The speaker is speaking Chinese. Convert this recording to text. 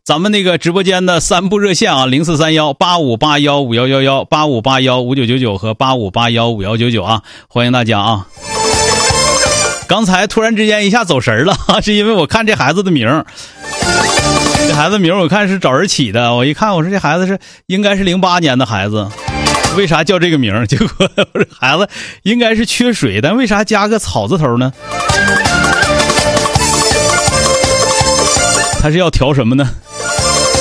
咱们那个直播间的3部热线啊，043185815111、85815999和85815199啊，欢迎大家啊。刚才突然之间一下走神了，是因为我看这孩子的名，这孩子名我看是找人起的，我一看我说这孩子是应该是08年的孩子，为啥叫这个名？结果我这孩子应该是缺水，但为啥加个草字头呢？他是要调什么呢？